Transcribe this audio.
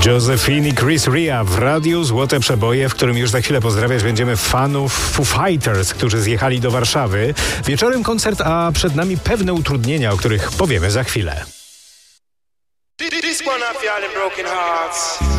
Josephine i Chris Ria w Radiu Złote Przeboje, w którym już za chwilę pozdrawiać będziemy fanów Foo Fighters, którzy zjechali do Warszawy. Wieczorem koncert, a przed nami pewne utrudnienia, o których powiemy za chwilę. This one up, y'all, in broken hearts.